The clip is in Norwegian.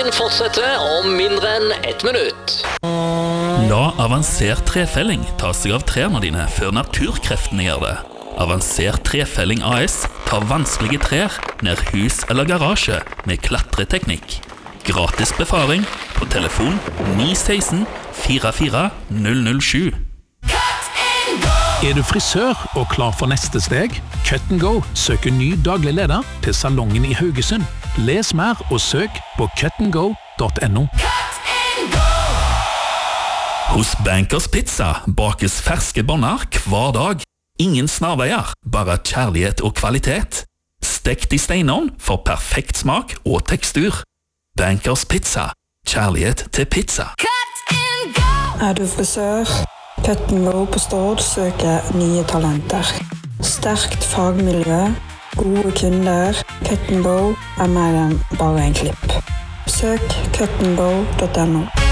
Sendingen fortsetter om mindre enn 1 minutt. La avansert trefelling ta seg av trærne dine før naturkreftene gjør det. Avansert trefelling AS tar vanskelige trær ned hus eller garasje med klatreteknikk. Gratis befaring på telefon 916 44 007. Du frisør og klar for neste steg? Cut & Go søker ny daglig leder til salongen i Haugesund. Les mer og søk på cutandgo.no. Hos Bankers Pizza bakes ferske bånder hver dag. Ingen snarveier, bare kjærlighet og kvalitet. Stekt i steinovn for perfekt smak og tekstur. Bankers Pizza. Kjærlighet til pizza. Du frisør? Cut & Go på Stord søker nye talenter. Sterkt fagmiljø, gode kunder. Cut & Go mer enn bare en klipp. Søk cutandgo.no.